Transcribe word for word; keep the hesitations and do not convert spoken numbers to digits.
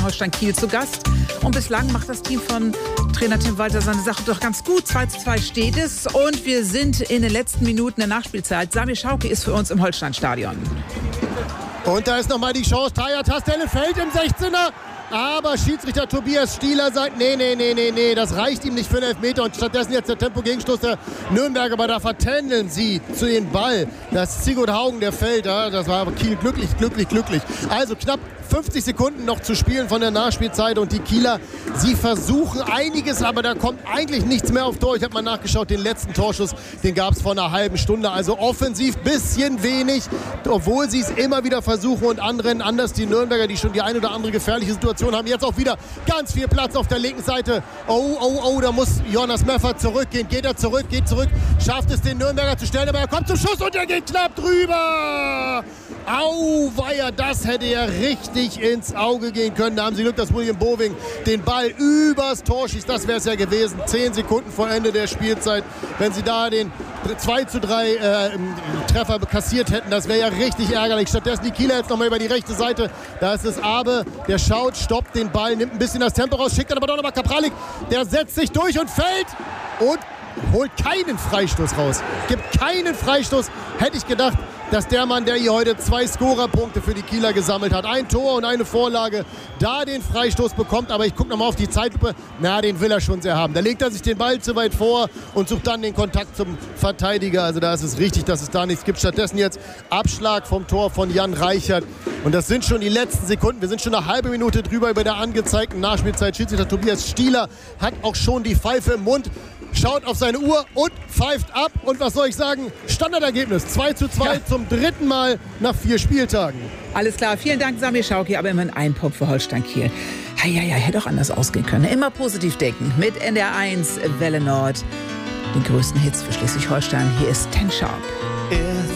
Holstein Kiel zu Gast. Und bislang macht das Team von Trainer Tim Walter seine Sache doch ganz gut. zwei zu zwei steht es und wir sind in den letzten Minuten der Nachspielzeit. Samir Schauke ist für uns im Holsteinstadion. Und da ist nochmal die Chance. Taja Tastelle fällt im sechzehner. Aber Schiedsrichter Tobias Stieler sagt, nee, nee, nee, nee, nee, das reicht ihm nicht für einen Elfmeter. Und stattdessen jetzt der Tempo-Gegenstoß der Nürnberger, aber da vertändeln sie zu den Ball. Das ist Sigurd Haugen, der fällt. Ja, das war aber Kiel glücklich, glücklich, glücklich. Also knapp fünfzig Sekunden noch zu spielen von der Nachspielzeit. Und die Kieler, sie versuchen einiges, aber da kommt eigentlich nichts mehr auf Tor. Ich habe mal nachgeschaut, den letzten Torschuss, den gab es vor einer halben Stunde. Also offensiv bisschen wenig, obwohl sie es immer wieder versuchen und anrennen. Anders die Nürnberger, die schon die ein oder andere gefährliche Situation haben jetzt auch wieder ganz viel Platz auf der linken Seite. Oh, oh, oh, da muss Jonas Möffert zurückgehen. Geht er zurück, geht zurück, schafft es den Nürnberger zu stellen, aber er kommt zum Schuss und er geht knapp drüber. Auweia, das hätte ja richtig ins Auge gehen können. Da haben sie Glück, dass William Boving den Ball übers Tor schießt. Das wäre es ja gewesen. Zehn Sekunden vor Ende der Spielzeit. Wenn sie da den zwei zu drei äh, Treffer kassiert hätten, das wäre ja richtig ärgerlich. Stattdessen die Kieler jetzt nochmal über die rechte Seite. Da ist es Abe, der schaut, stoppt den Ball, nimmt ein bisschen das Tempo raus, schickt dann aber doch nochmal Kapralik. Der setzt sich durch und fällt und holt keinen Freistoß raus. Gibt keinen Freistoß. Hätte ich gedacht, dass der Mann, der hier heute zwei Scorerpunkte für die Kieler gesammelt hat, ein Tor und eine Vorlage, da den Freistoß bekommt. Aber ich gucke nochmal auf die Zeitlupe. Na, den will er schon sehr haben. Da legt er sich den Ball zu weit vor und sucht dann den Kontakt zum Verteidiger. Also da ist es richtig, dass es da nichts gibt. Stattdessen jetzt Abschlag vom Tor von Jan Reichert. Und das sind schon die letzten Sekunden. Wir sind schon eine halbe Minute drüber über der angezeigten Nachspielzeit. Schiedsrichter Tobias Stieler hat auch schon die Pfeife im Mund. Schaut auf seine Uhr und pfeift ab. Und was soll ich sagen? Standardergebnis zwei zu zwei ja. Zum dritten Mal nach vier Spieltagen. Alles klar, vielen Dank Samir Schauke, aber immerhin ein Punkt für Holstein Kiel. Ja, ja, ja, hätte auch anders ausgehen können. Immer positiv denken mit N D R eins Welle Nord. Den größten Hits für Schleswig-Holstein. Hier ist Ten Sharp.